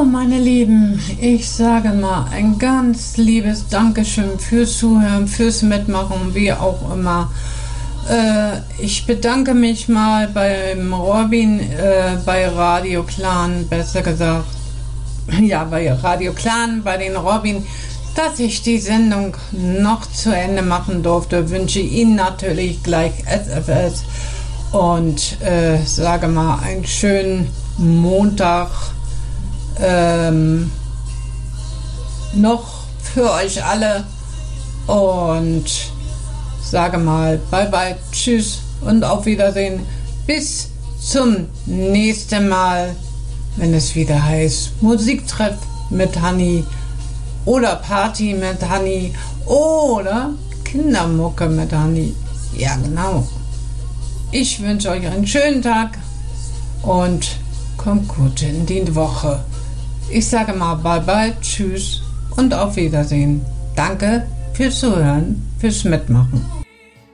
So, meine Lieben, ich sage mal ein ganz liebes Dankeschön fürs Zuhören, fürs Mitmachen, wie auch immer. Ich bedanke mich mal beim Robin, bei Radio Clan, besser gesagt. Ja, bei Radio Clan, bei den Robin, dass ich die Sendung noch zu Ende machen durfte. Wünsche Ihnen natürlich gleich SFS und sage mal einen schönen Montag noch für euch alle und sage mal bye bye, tschüss und auf Wiedersehen. Bis zum nächsten Mal, wenn es wieder heißt Musiktreff mit Hanni oder Party mit Hanni oder Kindermucke mit Hanni. Ja, genau. Ich wünsche euch einen schönen Tag und kommt gut in die Woche. Ich sage mal bye bye, tschüss und auf Wiedersehen. Danke fürs Zuhören, fürs Mitmachen.